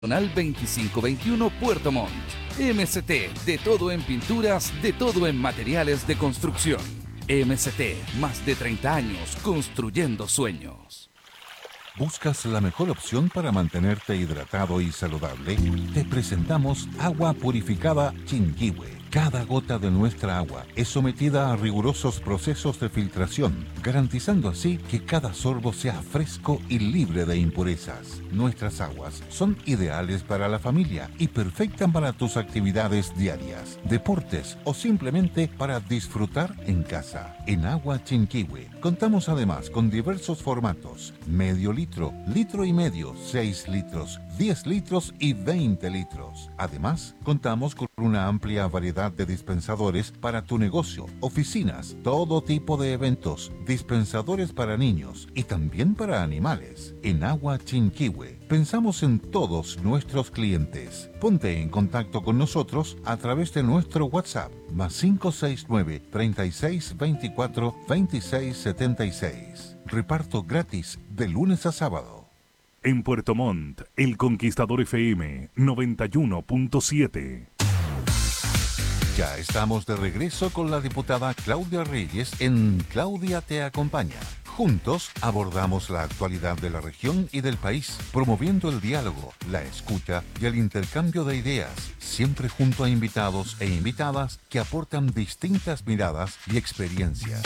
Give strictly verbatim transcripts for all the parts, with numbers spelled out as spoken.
Nacional veinticinco veintiuno Puerto Montt. M S T, de todo en pinturas, de todo en materiales de construcción. M S T, más de treinta años construyendo sueños. ¿Buscas la mejor opción para mantenerte hidratado y saludable? Te presentamos agua purificada Chinquihue. Cada gota de nuestra agua es sometida a rigurosos procesos de filtración, garantizando así que cada sorbo sea fresco y libre de impurezas. Nuestras aguas son ideales para la familia y perfectas para tus actividades diarias, deportes o simplemente para disfrutar en casa. En Agua Chinquihue contamos además con diversos formatos: medio litro, litro y medio, seis litros, diez litros y veinte litros. Además, contamos con una amplia variedad de dispensadores para tu negocio, oficinas, todo tipo de eventos, dispensadores para niños y también para animales. En Agua Chinquihue pensamos en todos nuestros clientes. Ponte en contacto con nosotros a través de nuestro WhatsApp más cinco seis nueve, treinta y seis, veinticuatro, veintiséis, setenta y seis. Reparto gratis de lunes a sábado. En Puerto Montt, El Conquistador F M noventa y uno punto siete. Ya estamos de regreso con la diputada Claudia Reyes en Claudia Te Acompaña. Juntos abordamos la actualidad de la región y del país, promoviendo el diálogo, la escucha y el intercambio de ideas, siempre junto a invitados e invitadas que aportan distintas miradas y experiencias.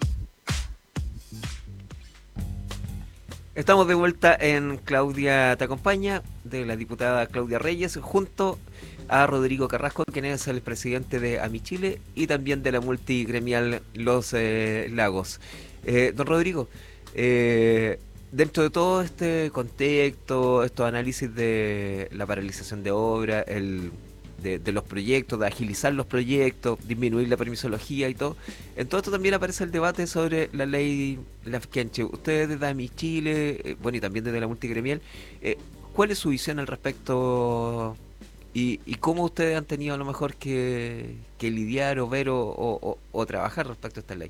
Estamos de vuelta en Claudia Te Acompaña, de la diputada Claudia Reyes, junto a Rodrigo Carrasco, quien es el presidente de AmiChile y también de la multigremial Los eh, Lagos. Eh, don Rodrigo, eh, dentro de todo este contexto, estos análisis de la paralización de obra, el, de, de los proyectos, de agilizar los proyectos, disminuir la permisología y todo, en todo esto también aparece el debate sobre la ley Lafkenche. Ustedes desde AmiChile, eh, bueno, y también desde la multigremial, eh, ¿cuál es su visión al respecto? ¿Y, y cómo ustedes han tenido a lo mejor que, que lidiar o ver o, o, o, o trabajar respecto a esta ley?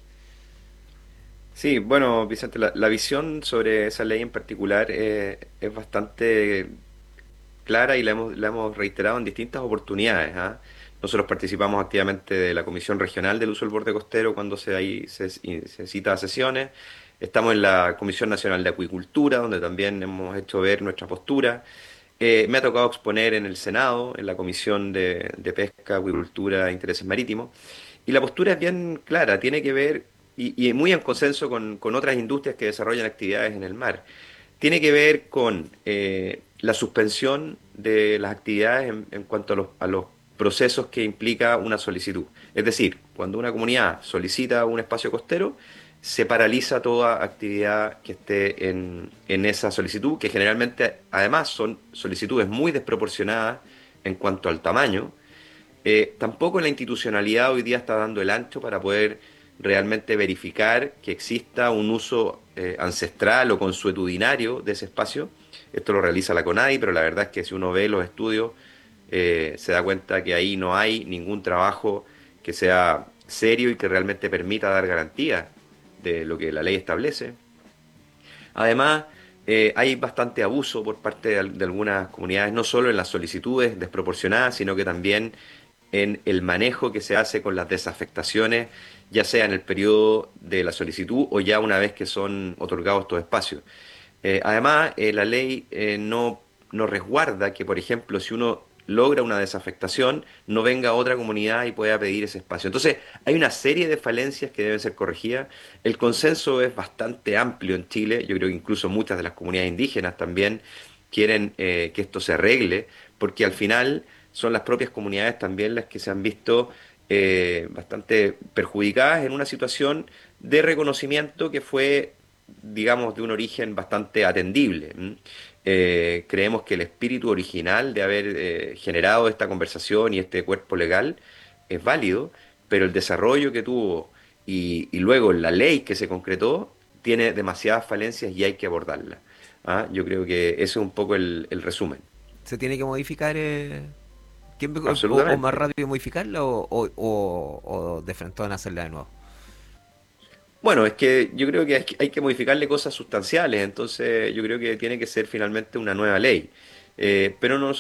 Sí, bueno, Vicente, la, la visión sobre esa ley en particular eh, es bastante clara y la hemos, la hemos reiterado en distintas oportunidades, ¿ah? Nosotros participamos activamente de la Comisión Regional del Uso del Borde Costero cuando se, ahí se, se cita a sesiones. Estamos en la Comisión Nacional de Acuicultura, donde también hemos hecho ver nuestra postura. Eh, me ha tocado exponer en el Senado, en la Comisión de, de Pesca, Acuicultura e Intereses Marítimos. Y la postura es bien clara, tiene que ver, y, y muy en consenso con, con otras industrias que desarrollan actividades en el mar, tiene que ver con eh, la suspensión de las actividades en, en cuanto a los, a los procesos que implica una solicitud. Es decir, cuando una comunidad solicita un espacio costero, se paraliza toda actividad que esté en, en esa solicitud, que generalmente además son solicitudes muy desproporcionadas en cuanto al tamaño. Eh, tampoco la institucionalidad hoy día está dando el ancho para poder realmente verificar que exista un uso eh, ancestral o consuetudinario de ese espacio. Esto lo realiza la CONADI, pero la verdad es que si uno ve los estudios, eh, se da cuenta que ahí no hay ningún trabajo que sea serio y que realmente permita dar garantías de lo que la ley establece. Además, eh, hay bastante abuso por parte de, de algunas comunidades, no solo en las solicitudes desproporcionadas, sino que también en el manejo que se hace con las desafectaciones, ya sea en el periodo de la solicitud o ya una vez que son otorgados estos espacios. Eh, además, eh, la ley eh, no, no resguarda que, por ejemplo, si uno logra una desafectación, no venga otra comunidad y pueda pedir ese espacio. Entonces, hay una serie de falencias que deben ser corregidas. El consenso es bastante amplio en Chile. Yo creo que incluso muchas de las comunidades indígenas también quieren eh, que esto se arregle, porque al final son las propias comunidades también las que se han visto eh, bastante perjudicadas en una situación de reconocimiento que fue, digamos, de un origen bastante atendible. ¿m? Eh, creemos que el espíritu original de haber eh, generado esta conversación y este cuerpo legal es válido, pero el desarrollo que tuvo y, y luego la ley que se concretó tiene demasiadas falencias y hay que abordarla. ¿ah? Yo creo que ese es un poco el, el resumen. ¿Se tiene que modificar, eh, ¿quién, o, o más Absolutamente. rápido modificarla o, o, o, o de frente a hacerla de nuevo? Bueno, es que yo creo que hay, que hay que modificarle cosas sustanciales, entonces yo creo que tiene que ser finalmente una nueva ley. Eh, pero no